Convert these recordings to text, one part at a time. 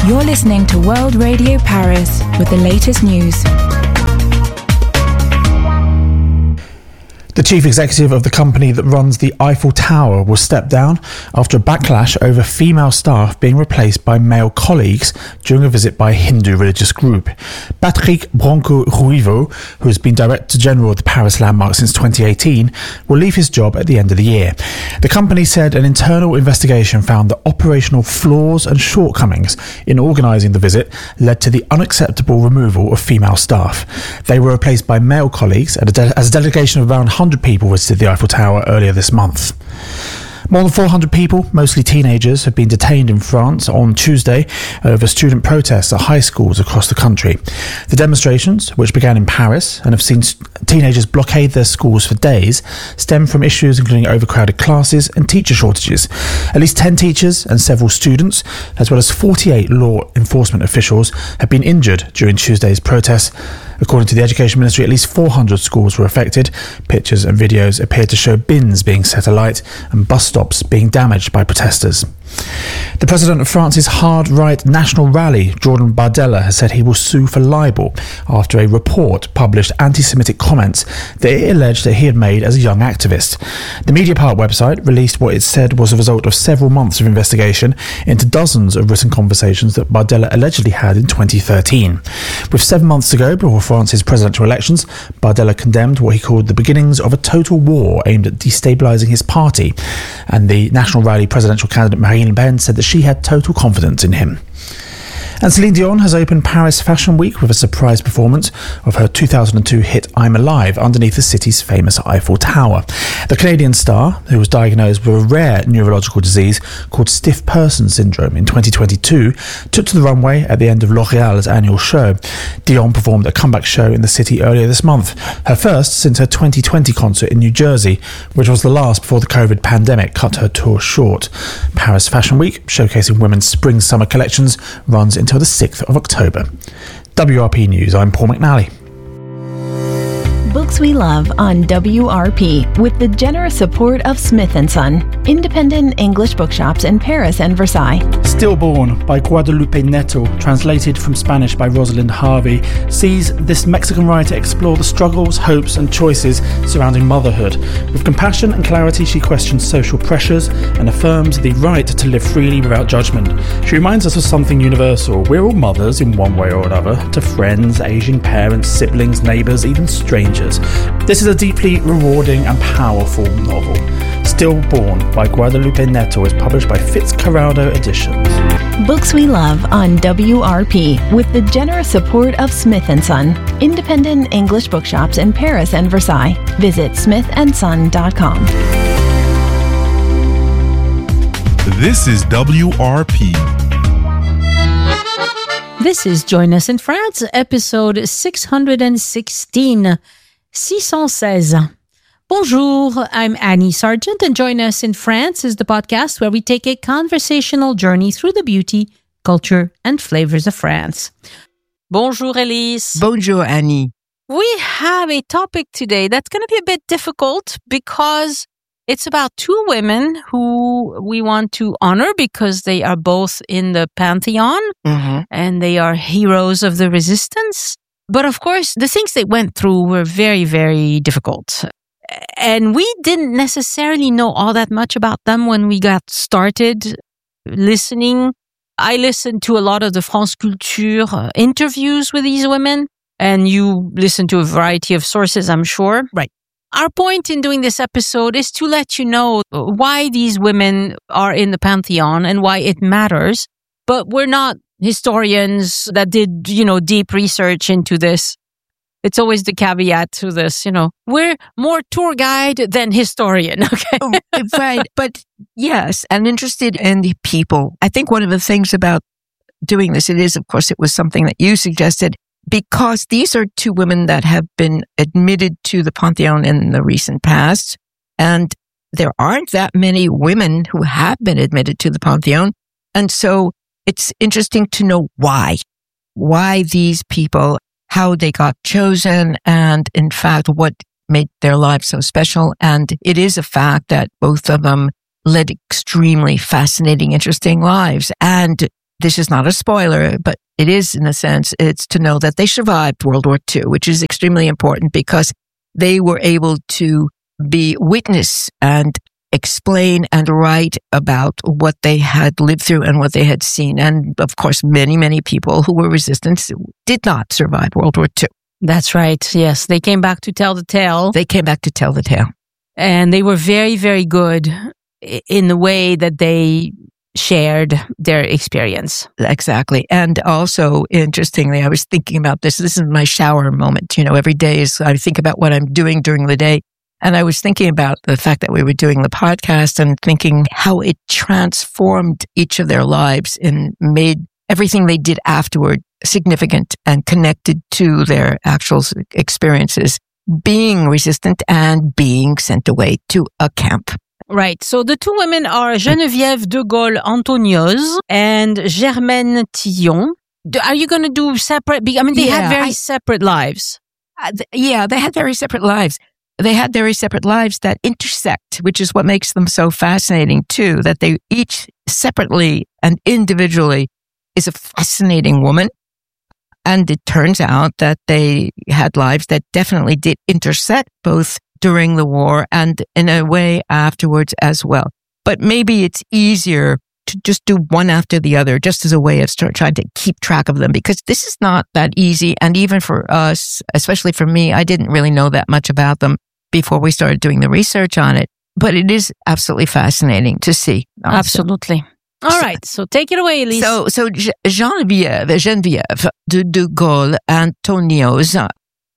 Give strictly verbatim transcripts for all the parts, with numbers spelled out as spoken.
You're listening to World Radio Paris with the latest news. The chief executive of the company that runs the Eiffel Tower will step down after a backlash over female staff being replaced by male colleagues during a visit by a Hindu religious group. Patrick Branco-Ruivo, who has been Director General of the Paris Landmark since twenty eighteen, will leave his job at the end of the year. The company said an internal investigation found that operational flaws and shortcomings in organising the visit led to the unacceptable removal of female staff. They were replaced by male colleagues as a, de- as a delegation of around one hundred people visited the Eiffel Tower earlier this month. More than four hundred people, mostly teenagers, have been detained in France on Tuesday over student protests at high schools across the country. The demonstrations, which began in Paris and have seen teenagers blockade their schools for days, stem from issues including overcrowded classes and teacher shortages. At least ten teachers and several students, as well as forty-eight law enforcement officials, have been injured during Tuesday's protests. According to the Education Ministry, at least four hundred schools were affected. Pictures and videos appeared to show bins being set alight and bus stops being damaged by protesters. The president of France's hard-right National Rally, Jordan Bardella, has said he will sue for libel after a report published anti-Semitic comments that it alleged that he had made as a young activist. The Mediapart website released what it said was a result of several months of investigation into dozens of written conversations that Bardella allegedly had in twenty thirteen. With seven months to go before France's presidential elections, Bardella condemned what he called the beginnings of a total war aimed at destabilising his party, and the National Rally presidential candidate Marine Le Pen said that she had total confidence in him. And Celine Dion has opened Paris Fashion Week with a surprise performance of her two thousand two hit I'm Alive underneath the city's famous Eiffel Tower. The Canadian star, who was diagnosed with a rare neurological disease called stiff person syndrome in twenty twenty-two, took to the runway at the end of L'Oréal's annual show. Dion performed a comeback show in the city earlier this month, her first since her twenty twenty concert in New Jersey, which was the last before the COVID pandemic cut her tour short. Paris Fashion Week, showcasing women's spring-summer collections, runs into the sixth of October. W R P News, I'm Paul McNally. Books we love on W R P with the generous support of Smith and Son, independent English bookshops in Paris and Versailles. Stillborn by Guadalupe Neto, translated from Spanish by Rosalind Harvey, sees this Mexican writer explore the struggles, hopes and choices surrounding motherhood. With compassion and clarity, she questions social pressures and affirms the right to live freely without judgment. She reminds us of something universal. We're all mothers in one way or another, to friends, aging parents, siblings, neighbours, even strangers. This is a deeply rewarding and powerful novel. Stillborn by Guadalupe Neto is published by Fitzcarraldo Editions. Books we love on W R P with the generous support of Smith and Son, independent English bookshops in Paris and Versailles. Visit smith and son dot com. This is W R P. This is Join Us in France, episode six hundred sixteen. six cent seize. Bonjour, I'm Annie Sargent, and Join Us in France is the podcast where we take a conversational journey through the beauty, culture, and flavors of France. Bonjour, Elise. Bonjour, Annie. We have a topic today that's going to be a bit difficult because it's about two women who we want to honor because they are both in the Pantheon Mm-hmm. and they are heroes of the resistance. But of course, the things they went through were very, very difficult. And we didn't necessarily know all that much about them when we got started listening. I listened to a lot of the France Culture uh, interviews with these women, and you listen to a variety of sources, I'm sure. Right. Our point in doing this episode is to let you know why these women are in the Pantheon and why it matters. But we're not historians that did, you know, deep research into this. It's always the caveat to this, you know. We're more tour guide than historian, okay? Oh, right. But yes, and interested in the people. I think one of the things about doing this, it is, of course, it was something that you suggested, because these are two women that have been admitted to the Pantheon in the recent past. And there aren't that many women who have been admitted to the Pantheon. And so it's interesting to know why, why these people, how they got chosen, and in fact, what made their lives so special. And it is a fact that both of them led extremely fascinating, interesting lives. And this is not a spoiler, but it is in a sense, it's to know that they survived World War Two, which is extremely important because they were able to be witness and explain and write about what they had lived through and what they had seen. And of course, many, many people who were resistant did not survive World War Two. That's right. Yes. They came back to tell the tale. They came back to tell the tale. And they were very, very good in the way that they shared their experience. Exactly. And also, interestingly, I was thinking about this. This is my shower moment. You know, every day is, I think about what I'm doing during the day. And I was thinking about the fact that we were doing the podcast and thinking how it transformed each of their lives and made everything they did afterward significant and connected to their actual experiences, being resistant and being sent away to a camp. Right. So the two women are Geneviève de Gaulle Anthonioz and Germaine Tillon. Are you going to do separate? I mean, they yeah, had very I, separate lives. Uh, th- yeah, they had very separate lives. They had very separate lives that intersect, which is what makes them so fascinating too, that they each separately and individually is a fascinating woman. And it turns out that they had lives that definitely did intersect both during the war and in a way afterwards as well. But maybe it's easier to just do one after the other, just as a way of start trying to keep track of them, because this is not that easy. And even for us, especially for me, I didn't really know that much about them before we started doing the research on it. But it is absolutely fascinating to see. Also. Absolutely. All right. So take it away, Elise. So, so Geneviève, Geneviève de, de Gaulle Anthonioz uh,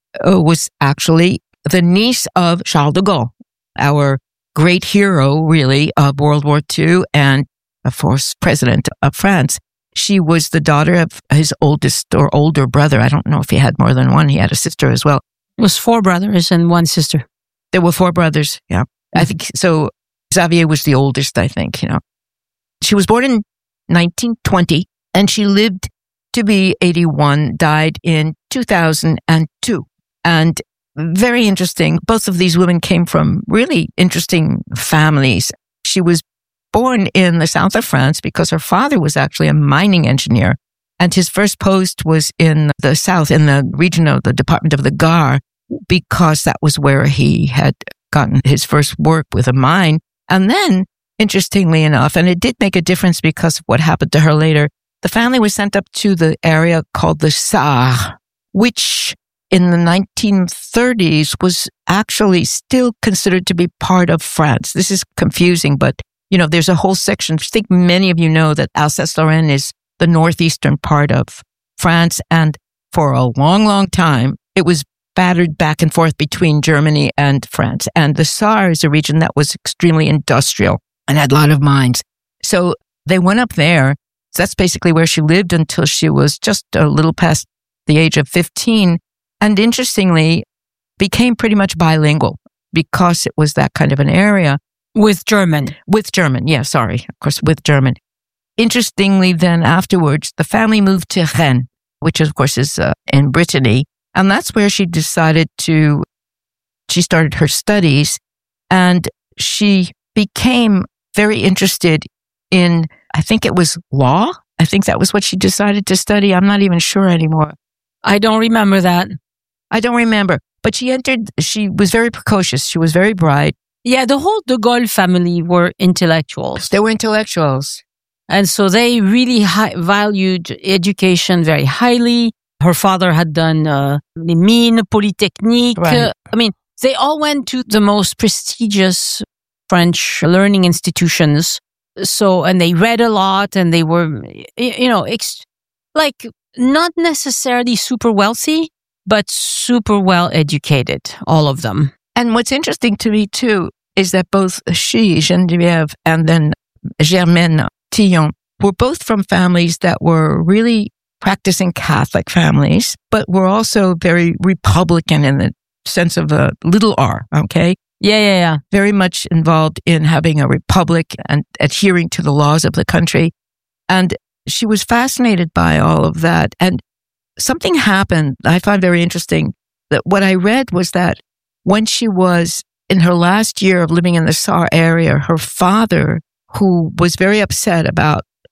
was actually the niece of Charles de Gaulle, our great hero, really, of World War Two and, of course, president of France. She was the daughter of his oldest or older brother. I don't know if he had more than one. He had a sister as well. It was four brothers and one sister. There were four brothers. Yeah. Mm-hmm. I think so. Xavier was the oldest, I think, you know. She was born in nineteen twenty and she lived to be eighty-one, died in two thousand two. And very interesting. Both of these women came from really interesting families. She was born in the south of France because her father was actually a mining engineer. And his first post was in the south, in the region of the Department of the Gard, because that was where he had gotten his first work with a mine. And then, interestingly enough, and it did make a difference because of what happened to her later, the family was sent up to the area called the Sarre, which in the nineteen thirties was actually still considered to be part of France. This is confusing, but, you know, there's a whole section. I think many of you know that Alsace-Lorraine is the northeastern part of France. And for a long, long time, it was battered back and forth between Germany and France. And the Sarre is a region that was extremely industrial and had a lot of mines. So they went up there. So that's basically where she lived until she was just a little past the age of fifteen. And interestingly, became pretty much bilingual because it was that kind of an area. With German. With German, yeah, sorry. Of course, with German. Interestingly, then afterwards, the family moved to Rennes, which of course is uh, in Brittany. And that's where she decided to, she started her studies and she became very interested in, I think it was law. I think that was what she decided to study. I'm not even sure anymore. I don't remember that. I don't remember. But she entered, she was very precocious. She was very bright. Yeah, the whole de Gaulle family were intellectuals. They were intellectuals. And so they really high, valued education very highly. Her father had done uh, the Mines, Polytechnique. Right. Uh, I mean, they all went to the most prestigious French learning institutions. So, and they read a lot and they were, you know, ex- like not necessarily super wealthy, but super well educated, all of them. And what's interesting to me too is that both she, Geneviève, and then Germaine Tillon were both from families that were really practicing Catholic families, but were also very Republican in the sense of a little r, okay? Yeah, yeah, yeah. Very much involved in having a republic and adhering to the laws of the country. And she was fascinated by all of that. And something happened I find very interesting. That what I read was that when she was in her last year of living in the Sarre area, her father, who was very upset about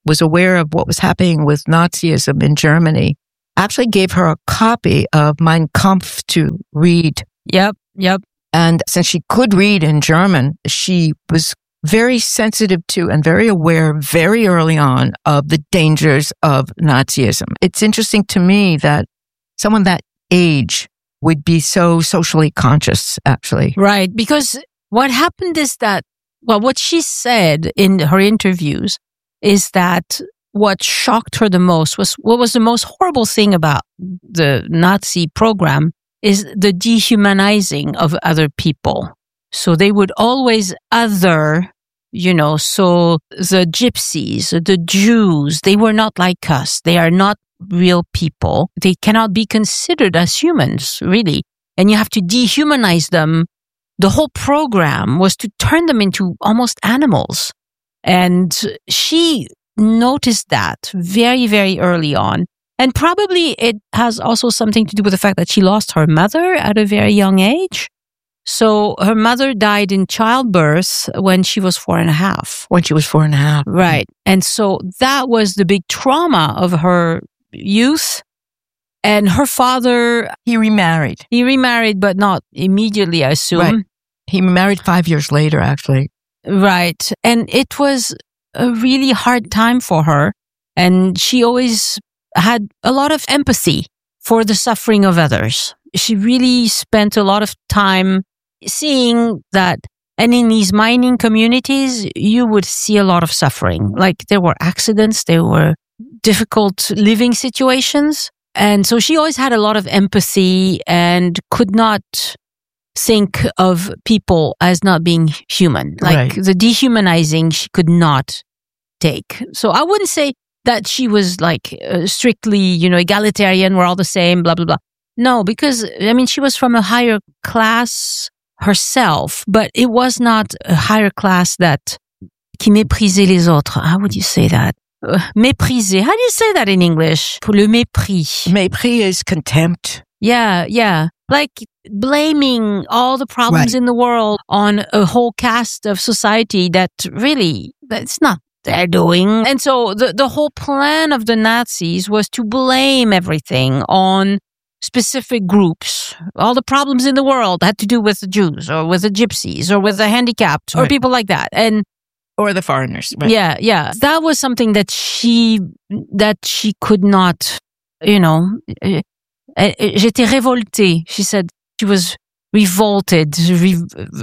was aware of what was happening with Nazism in Germany, actually gave her a copy of Mein Kampf to read. Yep, yep. And since she could read in German, she was very sensitive to and very aware very early on of the dangers of Nazism. It's interesting to me that someone that age would be so socially conscious, actually. Right, because what happened is that, well, what she said in her interviews is that what shocked her the most was what was the most horrible thing about the Nazi program is the dehumanizing of other people. So they would always other, you know, so the gypsies, the Jews, they were not like us. They are not real people. They cannot be considered as humans, really. And you have to dehumanize them. The whole program was to turn them into almost animals. And she noticed that very, very early on. And probably it has also something to do with the fact that she lost her mother at a very young age. So her mother died in childbirth when she was four and a half. When she was four and a half. Right. And so that was the big trauma of her youth. And her father... He remarried. He remarried, but not immediately, I assume. Right. He married five years later, actually. Right. And it was a really hard time for her. And she always had a lot of empathy for the suffering of others. She really spent a lot of time seeing that, and in these mining communities, you would see a lot of suffering. Like there were accidents, there were difficult living situations. And so she always had a lot of empathy and could not think of people as not being human. Like Right. the dehumanizing, she could not take. So I wouldn't say that she was like uh, strictly, you know, egalitarian, we're all the same, blah, blah, blah. No, because, I mean, she was from a higher class herself, but it was not a higher class that qui méprisait les autres. How would you say that? Uh, mépriser. How do you say that in English? Pour le mépris. Mépris is contempt. Yeah, yeah. Like blaming all the problems Right. in the world on a whole cast of society that really, that's not their doing. And so the, the whole plan of the Nazis was to blame everything on specific groups. All the problems in the world had to do with the Jews or with the gypsies or with the handicapped or Right. people like that. And Or the foreigners. Right. yeah, yeah. That was something that she, that she could not, you know, uh, uh, j'étais révoltée. She said she was revolted. Re-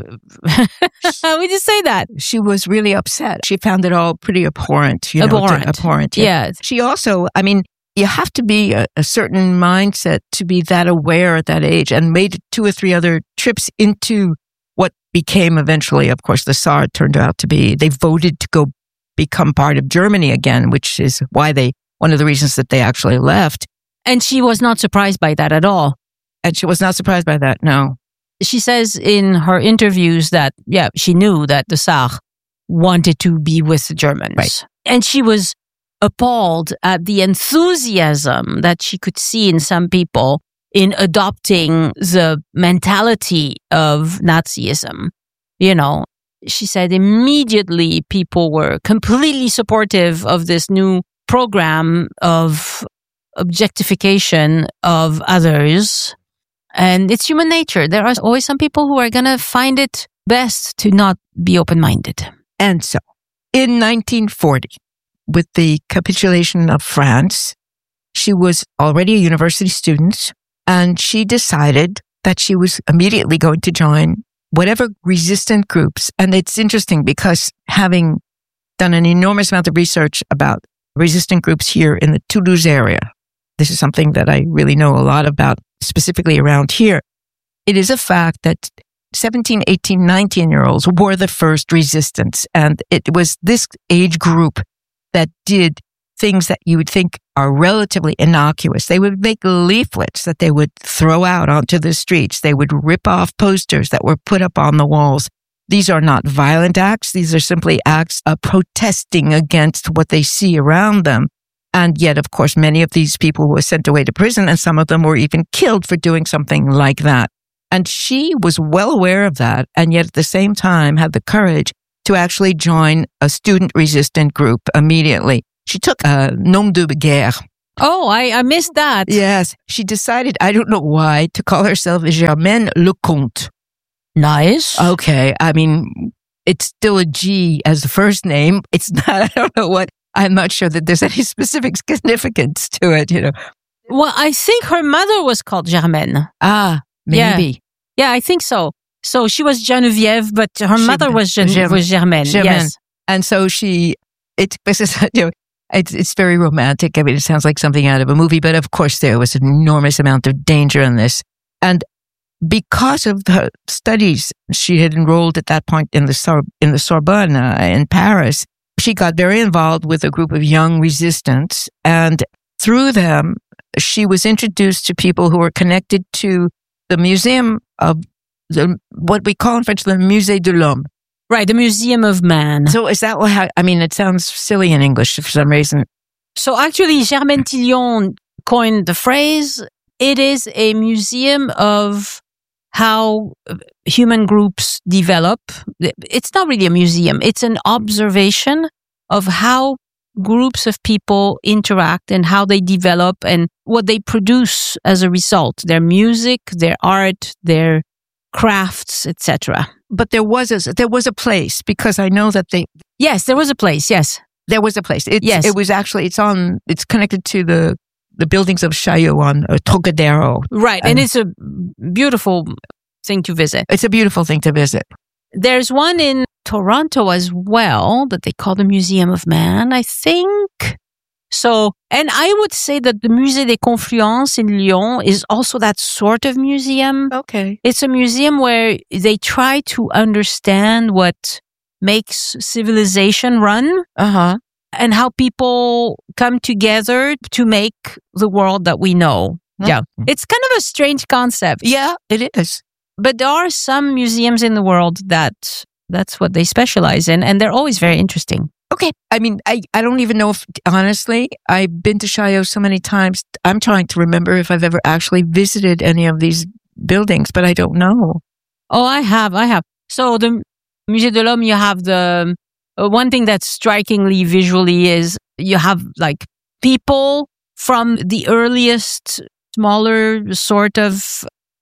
How would you say that? She was really upset. She found it all pretty abhorrent. You know, to- Abhorrent. abhorrent. Yeah. She also, I mean, you have to be a, a certain mindset to be that aware at that age, and made two or three other trips into what became eventually, of course, the Saar turned out to be. They voted to go become part of Germany again, which is why they, one of the reasons that they actually left. And she was not surprised by that at all. And she was not surprised by that, no. She says in her interviews that, yeah, she knew that the Saar wanted to be with the Germans. Right. And she was appalled at the enthusiasm that she could see in some people in adopting the mentality of Nazism. You know, she said immediately people were completely supportive of this new program of objectification of others. And it's human nature. There are always some people who are going to find it best to not be open-minded. And so, in nineteen forty, with the capitulation of France, she was already a university student, and she decided that she was immediately going to join whatever resistant groups. And it's interesting because having done an enormous amount of research about resistant groups here in the Toulouse area, this is something that I really know a lot about, specifically around here. It is a fact that seventeen, eighteen, nineteen-year-olds were the first resistance. And it was this age group that did things that you would think are relatively innocuous. They would make leaflets that they would throw out onto the streets. They would rip off posters that were put up on the walls. These are not violent acts. These are simply acts of protesting against what they see around them. And yet, of course, many of these people were sent away to prison, and some of them were even killed for doing something like that. And she was well aware of that, and yet at the same time had the courage to actually join a student-resistant group immediately. she took a nom de guerre. Oh, I, I missed that. Yes. She decided, I don't know why, to call herself Germaine Lecomte. Nice. Okay. I mean, it's still a G as the first name. It's not, I don't know what, I'm not sure that there's any specific significance to it, you know. Well, I think her mother was called Germaine. Ah, maybe. Yeah, yeah, I think so. So she was Geneviève, but her She- mother was, Gen- Germ- was Germaine. Germaine. Yes. And so she, it, this is, you know, it's, it's very romantic. I mean, it sounds like something out of a movie, but of course there was an enormous amount of danger in this. And because of the studies she had enrolled at that point in the Sor- in the Sorbonne uh, in Paris, she got very involved with a group of young resistants. And through them, she was introduced to people who were connected to the museum of the, what we call in French, the Musée de l'Homme. Right, the Museum of Man. So is that what, how, I mean, it sounds silly in English for some reason. So actually, Germaine Tillion coined the phrase. It is a museum of how human groups develop. It's not really a museum. It's an observation of how groups of people interact and how they develop and what they produce as a result. Their music, their art, their crafts, et cetera. But there was a, there was a place, because I know that they, Yes, there was a place. Yes. there was a place. It's, Yes. It was actually, it's on, it's connected to the, the buildings of Chaillot on uh, Trocadero. Right. And- And it's a beautiful thing to visit. It's a beautiful thing to visit. There's one in Toronto as well that they call the Museum of Man, I think. So, and I would say that the Musée des Confluences in Lyon is also that sort of museum. Okay. It's a museum where they try to understand what makes civilization run Uh-huh. and how people come together to make the world that we know. Yeah. It's kind of a strange concept. Yeah, it is. But there are some museums in the world that that's what they specialize in, and they're always very interesting. Okay. I mean, I, I don't even know if, honestly, I've been to Chaillot so many times. I'm trying to remember if I've ever actually visited any of these buildings, but I don't know. Oh, I have, I have. So the Musée de l'Homme, you have the uh, one thing that's strikingly visually is you have like people from the earliest, smaller sort of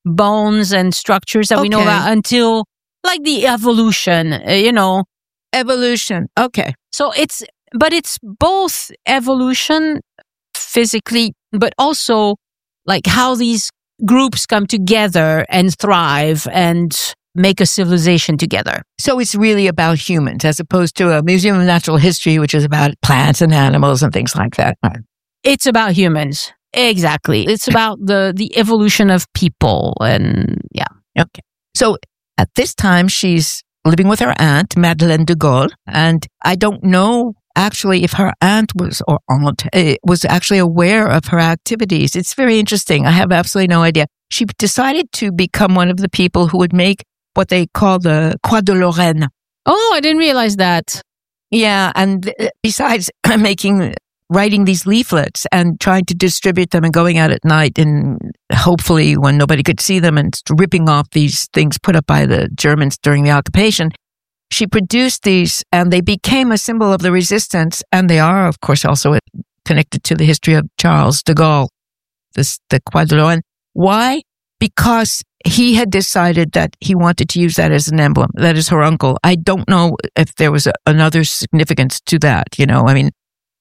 bones and structures that we know Okay. about until like the evolution, uh, you know. Evolution. Okay. So it's, but it's both evolution physically, but also like how these groups come together and thrive and make a civilization together. So it's really about humans as opposed to a Museum of Natural History, which is about plants and animals and things like that. It's about humans. Exactly. It's about the, the evolution of people and yeah. Okay. So at this time, she's living with her aunt, Madeleine de Gaulle. And I don't know actually if her aunt was, or aunt, uh, was actually aware of her activities. It's very interesting. I have absolutely no idea. She decided to become one of the people who would make what they call the Croix de Lorraine. Oh, I didn't realize that. Yeah. And uh, besides making, writing these leaflets and trying to distribute them and going out at night and hopefully when nobody could see them and ripping off these things put up by the Germans during the occupation, she produced these and they became a symbol of the resistance. And they are, of course, also connected to the history of Charles de Gaulle, this, the Croix de Lorraine. Why? Because he had decided that he wanted to use that as an emblem. That is her uncle. I don't know if there was a, another significance to that, you know, I mean,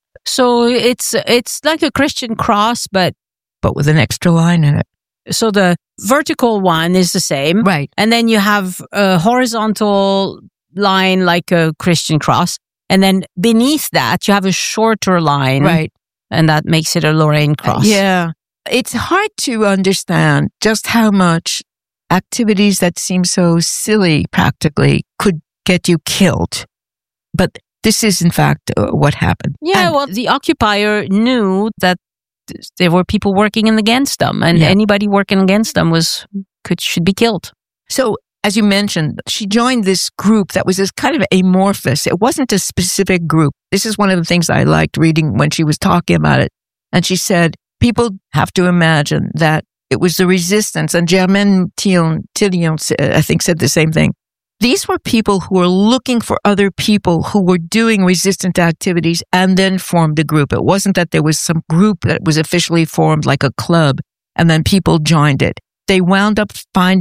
So it's, it's like a Christian cross, but but with an extra line in it. so the vertical one is the same. Right. And then you have a horizontal line like a Christian cross. And then beneath that, you have a shorter line. Right. And that makes it a Lorraine cross. Yeah. It's hard to understand just how much activities that seem so silly practically could get you killed. But this is, in fact, uh, what happened. Yeah, And- well, the occupier knew that th- there were people working against them, and Yeah. anybody working against them was could should be killed. So, as you mentioned, she joined this group that was this kind of amorphous. It wasn't a specific group. This is one of the things I liked reading when she was talking about it. And she said, people have to imagine that it was the resistance. And Germaine Tillion, Tillion, I think, said the same thing. These were people who were looking for other people who were doing resistant activities and then formed a group. It wasn't that there was some group that was officially formed like a club and then people joined it. They wound up finding